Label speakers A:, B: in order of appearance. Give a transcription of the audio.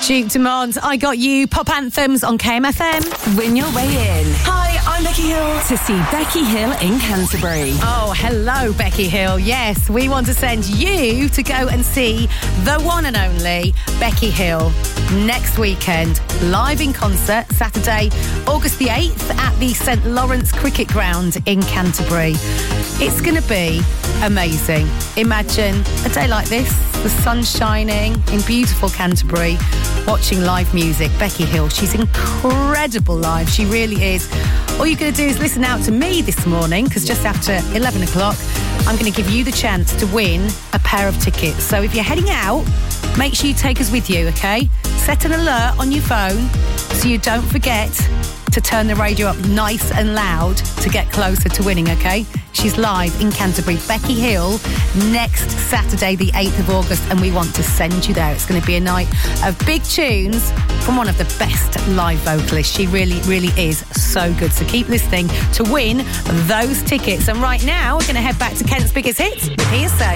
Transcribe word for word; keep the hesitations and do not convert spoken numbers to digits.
A: Duke Dumont, I Got You, pop anthems on K M F M.
B: Win your way in.
C: Hi, I'm Becky Hill.
B: To see Becky Hill in Canterbury.
A: Oh, hello, Becky Hill. Yes, we want to send you to go and see the one and only Becky Hill next weekend. Live in concert, Saturday, August the eighth at the St Lawrence Cricket Ground in Canterbury. It's going to be amazing. Imagine a day like this, the sun shining in beautiful Canterbury, watching live music. Becky Hill, she's incredible live. She really is. All you're going to do is listen out to me this morning, because just after eleven o'clock, I'm going to give you the chance to win a pair of tickets. So if you're heading out, make sure you take us with you, okay? Set an alert on your phone so you don't forget to turn the radio up nice and loud to get closer to winning, okay? She's live in Canterbury. Becky Hill, next Saturday, the eighth of August, and we want to send you there. It's going to be a night of big tunes from one of the best live vocalists. She really, really is so good. So keep listening to win those tickets. And right now, we're going to head back to Kent's biggest hits with Hearsay.